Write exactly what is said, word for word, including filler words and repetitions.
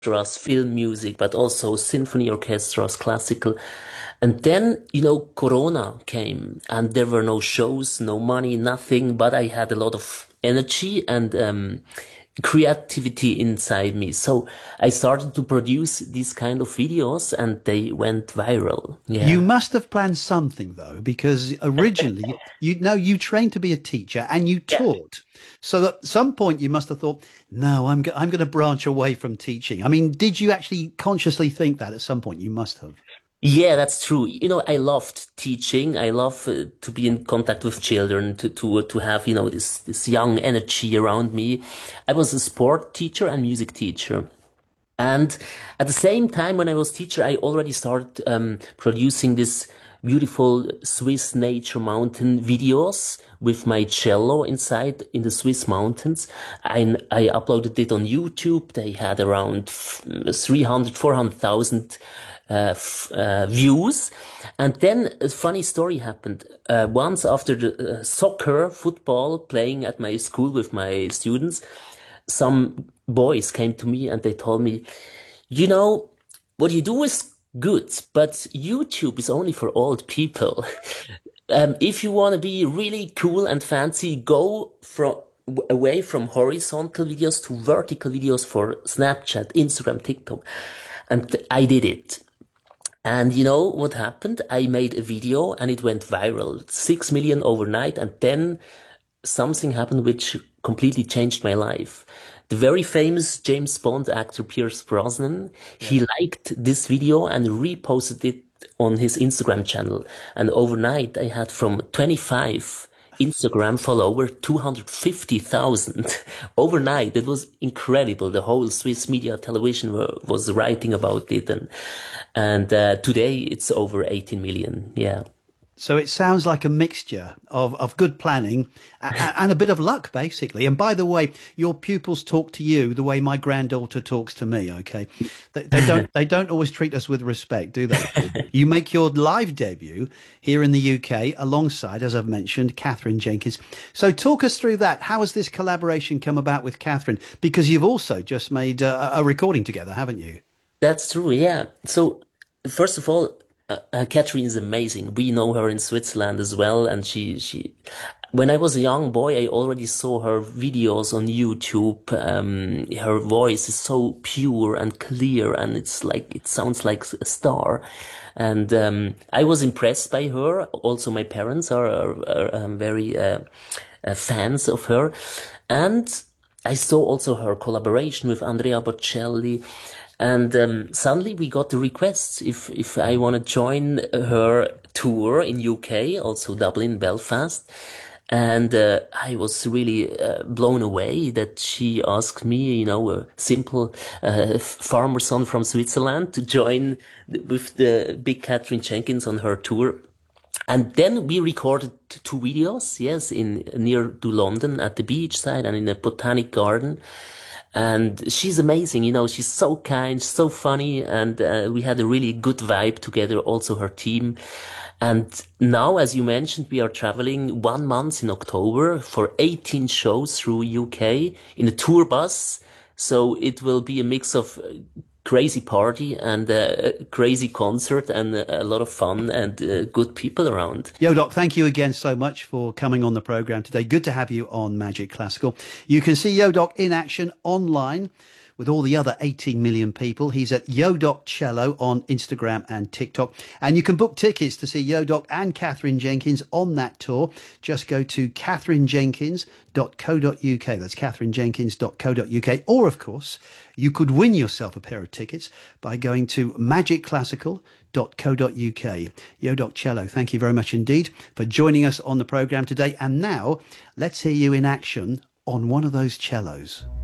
orchestras, film music, but also symphony orchestras, classical. And then, you know, Corona came and there were no shows, no money, nothing, but I had a lot of energy and um, creativity inside me. So I started to produce these kind of videos and they went viral. You Yeah. must have planned something though, because originally you know you trained to be a teacher and you Yeah. taught. So at some point you must have thought, no, I'm go I'm going to branch away from teaching. I mean, did you actually consciously think that at some point? You must have. Yeah, that's true. You know, I loved teaching. I love uh, to be in contact with children, to to to have, you know, this this young energy around me. I was a sport teacher and music teacher. And at the same time, when I was teacher, I already started um, producing this beautiful Swiss nature mountain videos with my cello inside in the Swiss mountains. I, I uploaded it on YouTube. They had around three hundred, four hundred thousand uh, f- uh, views. And then a funny story happened. Uh, once after the uh, soccer, football, playing at my school with my students, some boys came to me and they told me, you know, what you do is good, but YouTube is only for old people. Um, if you want to be really cool and fancy, go from away from horizontal videos to vertical videos for Snapchat, Instagram, TikTok. And I did it. And you know what happened? I made a video and it went viral, six million overnight. And then something happened which completely changed my life. The very famous James Bond actor Pierce Brosnan, he Yes. liked this video and reposted it on his Instagram channel. And overnight, I had from twenty-five Instagram followers, two hundred fifty thousand. Overnight, it was incredible. The whole Swiss media television were, was writing about it. And, and uh, today, it's over eighteen million. Yeah. So it sounds like a mixture of, of good planning and, and a bit of luck, basically. And by the way, your pupils talk to you the way my granddaughter talks to me. Okay, they, they don't they don't always treat us with respect, do they? You make your live debut here in the U K alongside, as I've mentioned, Catherine Jenkins. So talk us through that. How has this collaboration come about with Catherine? Because you've also just made a, a recording together, haven't you? That's true, yeah. So, first of all, uh, uh, Catherine is amazing. We know her in Switzerland as well, and she she. When I was a young boy, I already saw her videos on YouTube. Um, her voice is so pure and clear, and it's like it sounds like a star. And um, I was impressed by her. Also, my parents are, are, are um, very uh, uh, fans of her, and I saw also her collaboration with Andrea Bocelli. And um, suddenly we got the requests if if I want to join her tour in U K, also Dublin, Belfast. And uh, I was really uh, blown away that she asked me, you know, a simple uh, farmer son from Switzerland to join th- with the big Catherine Jenkins on her tour. And then we recorded two videos, yes, in near to London at the beach side and in a botanic garden. And she's amazing, you know, she's so kind, so funny, and uh, we had a really good vibe together, also her team. And now, as you mentioned, we are traveling one month in October for eighteen shows through U K in a tour bus. So it will be a mix of uh, crazy party and uh, a crazy concert and uh, a lot of fun and uh, good people around. Yo, Doc, thank you again so much for coming on the program today. Good to have you on Magic Classical. You can see Yo, Doc in action online with all the other eighteen million people. He's at Yo, Doc Cello on Instagram and TikTok. And you can book tickets to see Yo, Doc and Catherine Jenkins on that tour. Just go to catherine jenkins dot co dot uk. That's catherine jenkins dot co dot uk. Or, of course, you could win yourself a pair of tickets by going to magic classical dot co dot uk. Yo, Doc Cello, thank you very much indeed for joining us on the program today. And now let's hear you in action on one of those cellos.